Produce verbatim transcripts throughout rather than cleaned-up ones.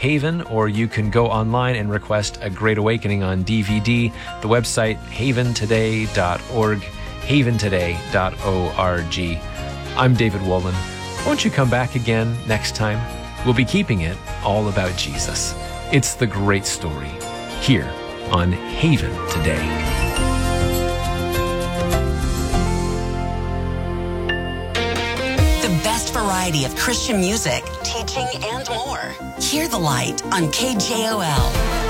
Haven, or you can go online and request A Great Awakening on D V D. The website, haven today dot org, haven today dot org. I'm David Wolin. Won't you come back again next time? We'll be keeping it all about Jesus. It's the great story here on Haven Today. Variety of Christian music, teaching, and more. Hear the light on K J O L.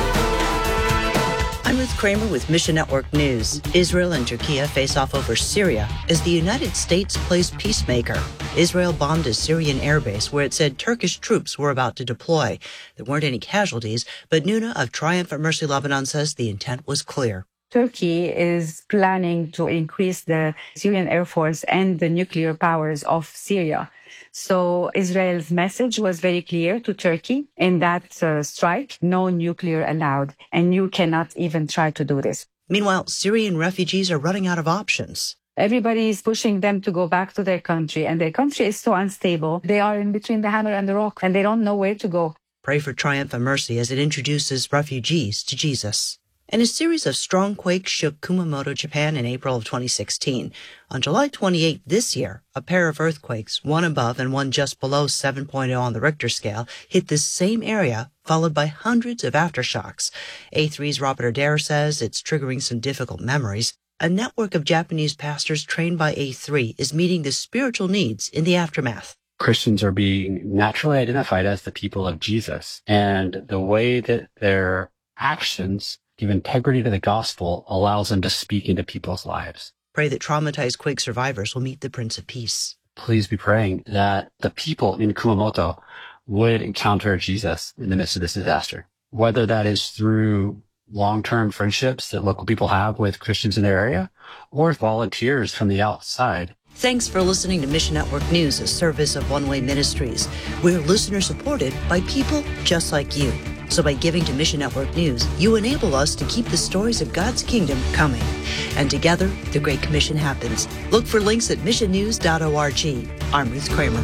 I'm Ruth Kramer with Mission Network News. Israel and Turkey face off over Syria as the United States plays peacemaker. Israel bombed a Syrian airbase where it said Turkish troops were about to deploy. There weren't any casualties, but Nuna of Triumph at Mercy Lebanon says the intent was clear. Turkey is planning to increase the Syrian Air Force and the nuclear powers of Syria. So Israel's message was very clear to Turkey in that uh, strike: no nuclear allowed, and you cannot even try to do this. Meanwhile, Syrian refugees are running out of options. Everybody is pushing them to go back to their country, and their country is so unstable. They are in between the hammer and the rock, and they don't know where to go. Pray for Triumph and Mercy as it introduces refugees to Jesus. And a series of strong quakes shook Kumamoto, Japan in April of twenty sixteen. On July twenty-eighth this year, a pair of earthquakes, one above and one just below seven point oh on the Richter scale, hit this same area, followed by hundreds of aftershocks. A three's Robert Adair says it's triggering some difficult memories. A network of Japanese pastors trained by A three is meeting the spiritual needs in the aftermath. Christians are being naturally identified as the people of Jesus, and the way that their actions give integrity to the gospel allows them to speak into people's lives. Pray that traumatized quake survivors will meet the Prince of Peace. Please be praying that the people in Kumamoto would encounter Jesus in the midst of this disaster, whether that is through long-term friendships that local people have with Christians in their area, or volunteers from the outside. Thanks for listening to Mission Network News, a service of One Way Ministries. We're listener-supported by people just like you. So by giving to Mission Network News, you enable us to keep the stories of God's kingdom coming. And together, the Great Commission happens. Look for links at mission news dot org. I'm Ruth Kramer.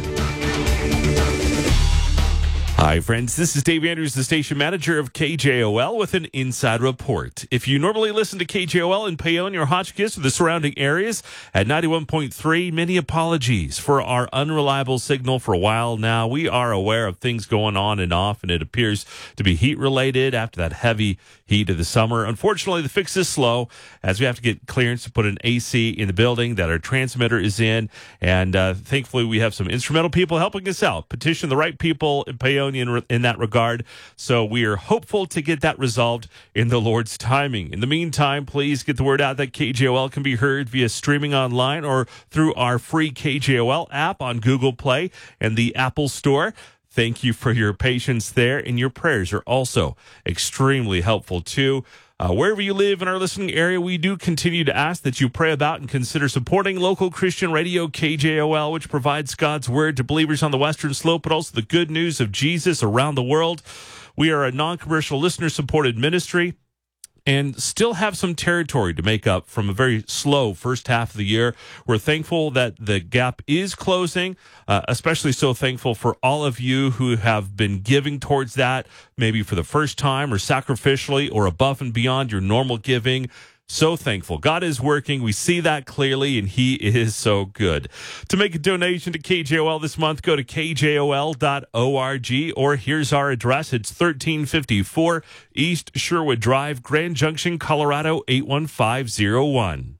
Hi, friends. This is Dave Andrews, the station manager of K J O L, with an inside report. If you normally listen to K J O L in Paonia or Hotchkiss or the surrounding areas at ninety-one point three, many apologies for our unreliable signal for a while now. We are aware of things going on and off, and it appears to be heat-related after that heavy heat of the summer. Unfortunately, the fix is slow, as we have to get clearance to put an A C in the building that our transmitter is in, and uh, thankfully we have some instrumental people helping us out. Petition the right people in Paonia In, in that regard. So we are hopeful to get that resolved in the Lord's timing. In the meantime, please get the word out that K J O L can be heard via streaming online or through our free K J O L app on Google Play and the Apple Store. Thank you for your patience there, and your prayers are also extremely helpful too. Uh, wherever you live in our listening area, we do continue to ask that you pray about and consider supporting local Christian radio K J O L, which provides God's word to believers on the Western Slope, but also the good news of Jesus around the world. We are a non-commercial, listener-supported ministry and still have some territory to make up from a very slow first half of the year. We're thankful that the gap is closing, uh, especially so thankful for all of you who have been giving towards that, maybe for the first time or sacrificially or above and beyond your normal giving. So thankful. God is working. We see that clearly, and he is so good. To make a donation to K J O L this month, go to K J O L dot org, or here's our address. It's thirteen fifty-four East Sherwood Drive, Grand Junction, Colorado, eight one five zero one.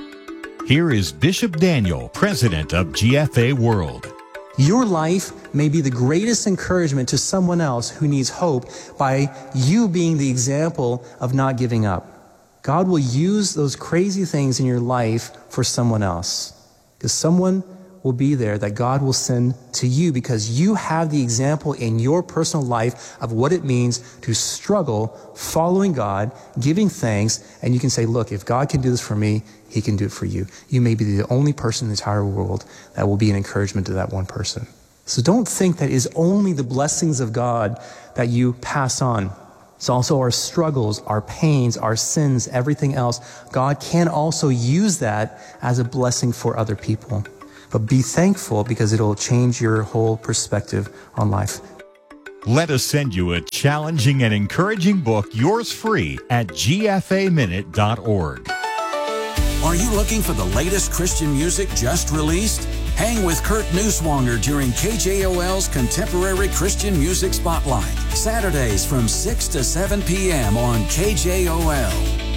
Here is Bishop Daniel, president of G F A World. Your life may be the greatest encouragement to someone else who needs hope by you being the example of not giving up. God will use those crazy things in your life for someone else, because someone will be there that God will send to you because you have the example in your personal life of what it means to struggle following God, giving thanks, and you can say, look, if God can do this for me, he can do it for you. You may be the only person in the entire world that will be an encouragement to that one person. So don't think that it is only the blessings of God that you pass on. It's also our struggles, our pains, our sins, everything else. God can also use that as a blessing for other people. But be thankful because it'll change your whole perspective on life. Let us send you a challenging and encouraging book, yours free, at G F A minute dot org. Are you looking for the latest Christian music just released? Hang with Kurt Neuswanger during K J O L's Contemporary Christian Music Spotlight, Saturdays from six to seven p.m. on K J O L.